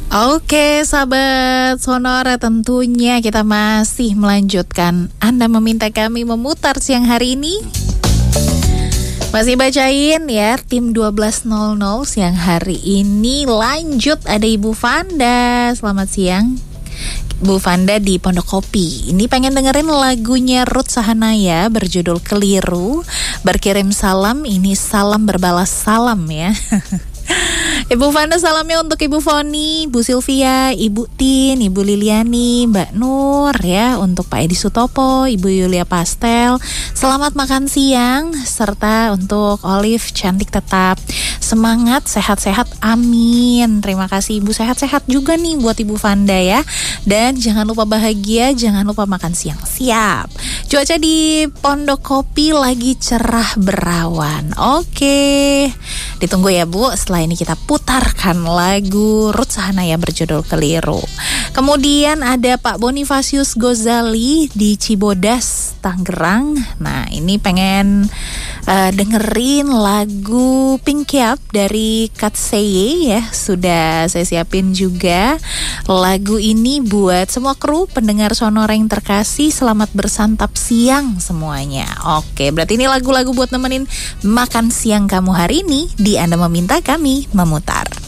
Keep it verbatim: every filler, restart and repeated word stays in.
Oke sahabat Sonora, tentunya kita masih melanjutkan Anda meminta kami memutar siang hari ini. Masih bacain ya tim dua belas nol nol siang hari ini. Lanjut ada Ibu Vanda. Selamat siang Bu Vanda di Pondok Kopi. Ini pengen dengerin lagunya Ruth Sahanaya berjudul Keliru. Berkirim salam, ini salam berbalas salam ya. Ibu Vanda salamnya untuk Ibu Foni, Bu Sylvia, Ibu Tin, Ibu Liliani, Mbak Nur ya, untuk Pak Edi Sutopo, Ibu Yulia Pastel. Selamat makan siang, serta untuk Olive cantik tetap. Semangat, sehat-sehat, amin. Terima kasih Ibu, sehat-sehat juga nih buat Ibu Vanda ya. Dan jangan lupa bahagia, jangan lupa makan siang. Siap. Cuaca di Pondok Kopi lagi cerah berawan. Oke, ditunggu ya Bu. Setelah ini kita putarkan lagu Ruth Sahanaya berjudul Keliru. Kemudian ada Pak Bonifasius Gozali di Cibodas, Tangerang. Nah ini pengen uh, dengerin lagu Pink Kiap dari Katseye ya. Sudah saya siapin juga lagu ini buat semua kru pendengar Sonora yang terkasih. Selamat bersantap siang semuanya. Oke, berarti ini lagu-lagu buat nemenin makan siang kamu hari ini di Anda Meminta Kami Memutar.